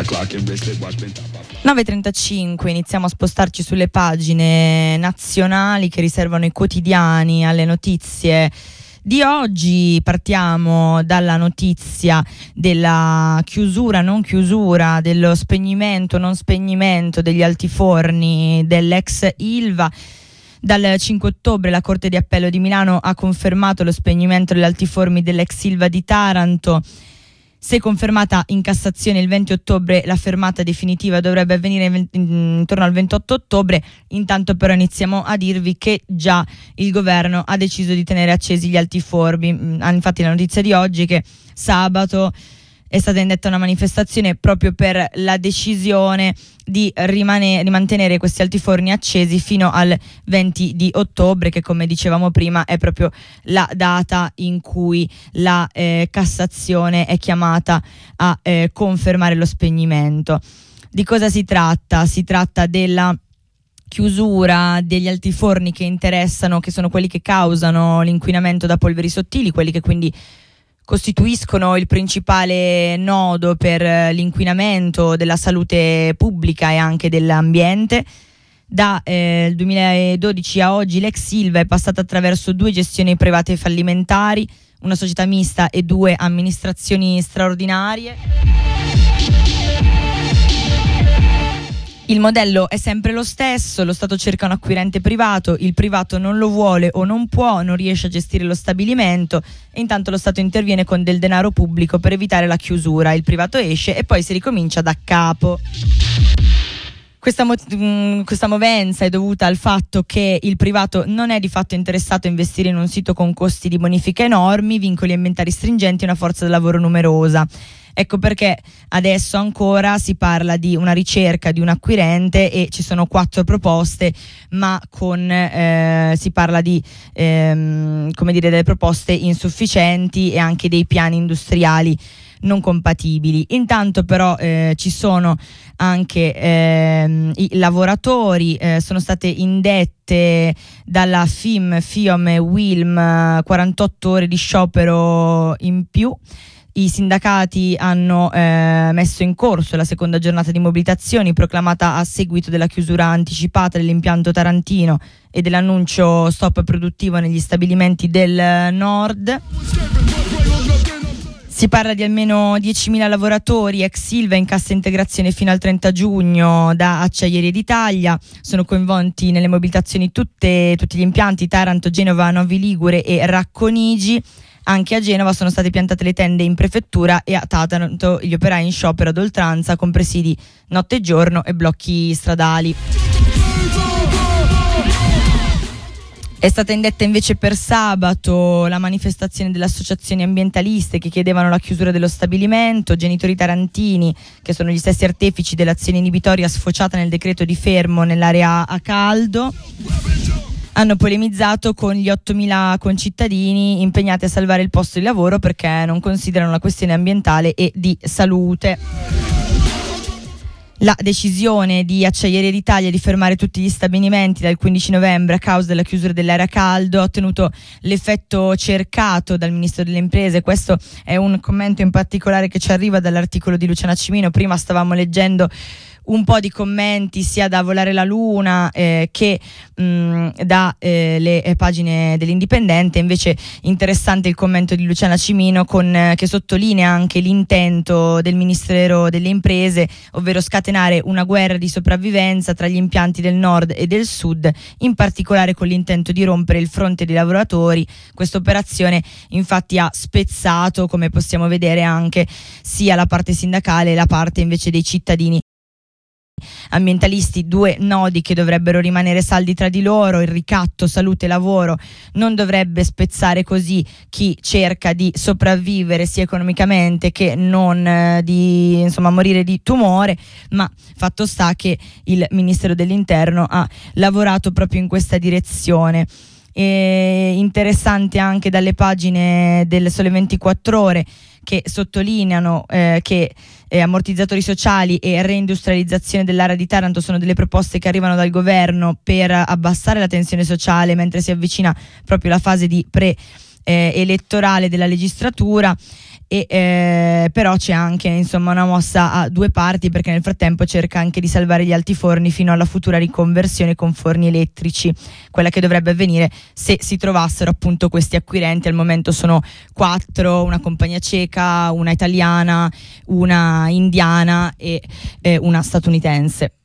9:35, iniziamo a spostarci sulle pagine nazionali che riservano i quotidiani alle notizie di oggi. Partiamo dalla notizia della chiusura, non chiusura, dello spegnimento, non spegnimento degli altiforni dell'ex Ilva. Dal 5 ottobre la Corte di Appello di Milano ha confermato lo spegnimento degli altiforni dell'ex Ilva di Taranto. Se confermata in Cassazione il 20 ottobre, la fermata definitiva dovrebbe avvenire intorno al 28 ottobre. Intanto però iniziamo a dirvi che già il governo ha deciso di tenere accesi gli altiforni. Infatti la notizia di oggi è che sabato è stata indetta una manifestazione proprio per la decisione di mantenere questi altiforni accesi fino al 20 di ottobre, che come dicevamo prima è proprio la data in cui la Cassazione è chiamata a confermare lo spegnimento. Di cosa si tratta? Si tratta della chiusura degli altiforni che interessano, che sono quelli che causano l'inquinamento da polveri sottili, quelli che quindi costituiscono il principale nodo per l'inquinamento della salute pubblica e anche dell'ambiente. Da 2012 a oggi l'ex Ilva è passata attraverso 2 gestioni private fallimentari, una società mista e 2 amministrazioni straordinarie. Il modello è sempre lo stesso, lo Stato cerca un acquirente privato, il privato non lo vuole o non può, non riesce a gestire lo stabilimento e intanto lo Stato interviene con del denaro pubblico per evitare la chiusura, il privato esce e poi si ricomincia da capo. Questa movenza è dovuta al fatto che il privato non è di fatto interessato a investire in un sito con costi di bonifica enormi, vincoli ambientali stringenti e una forza del lavoro numerosa. Ecco perché adesso ancora si parla di una ricerca di un acquirente e ci sono 4 proposte, ma si parla di delle proposte insufficienti e anche dei piani industriali non compatibili. Intanto però ci sono anche i lavoratori, sono state indette dalla FIOM e WILM 48 ore di sciopero in più. I sindacati hanno messo in corso la seconda giornata di mobilitazioni proclamata a seguito della chiusura anticipata dell'impianto tarantino e dell'annuncio stop produttivo negli stabilimenti del nord. Si parla di almeno 10.000 lavoratori ex Ilva in cassa integrazione fino al 30 giugno da Acciaierie d'Italia. Sono coinvolti nelle mobilitazioni tutti gli impianti Taranto, Genova, Novi Ligure e Racconigi. Anche a Genova sono state piantate le tende in prefettura e a Taranto gli operai in sciopero ad oltranza con presidi notte e giorno e blocchi stradali. È stata indetta invece per sabato la manifestazione delle associazioni ambientaliste che chiedevano la chiusura dello stabilimento. Genitori tarantini, che sono gli stessi artefici dell'azione inibitoria sfociata nel decreto di fermo nell'area a caldo, hanno polemizzato con gli 8.000 concittadini impegnati a salvare il posto di lavoro perché non considerano la questione ambientale e di salute. La decisione di Acciaierie d'Italia di fermare tutti gli stabilimenti dal 15 novembre a causa della chiusura dell'area caldo ha ottenuto l'effetto cercato dal Ministro delle Imprese. Questo è un commento in particolare che ci arriva dall'articolo di Luciana Cimino. Prima stavamo leggendo un po' di commenti sia da Volare la Luna che da le pagine dell'Indipendente. Invece interessante il commento di Luciana Cimino che sottolinea anche l'intento del Ministero delle Imprese, ovvero scatenare una guerra di sopravvivenza tra gli impianti del nord e del sud, in particolare con l'intento di rompere il fronte dei lavoratori. Questa operazione infatti ha spezzato, come possiamo vedere, anche sia la parte sindacale e la parte invece dei cittadini ambientalisti, 2 nodi che dovrebbero rimanere saldi tra di loro. Il ricatto salute e lavoro non dovrebbe spezzare così chi cerca di sopravvivere sia economicamente che non di morire di tumore, ma fatto sta che il Ministero dell'Interno ha lavorato proprio in questa direzione. Interessante anche dalle pagine del Sole 24 Ore che sottolineano che ammortizzatori sociali e reindustrializzazione dell'area di Taranto sono delle proposte che arrivano dal governo per abbassare la tensione sociale mentre si avvicina proprio la fase di elettorale della legislatura. però c'è anche insomma una mossa a due parti, perché nel frattempo cerca anche di salvare gli altiforni fino alla futura riconversione con forni elettrici, quella che dovrebbe avvenire se si trovassero appunto questi acquirenti. Al momento sono 4, una compagnia ceca, una italiana, una indiana e una statunitense.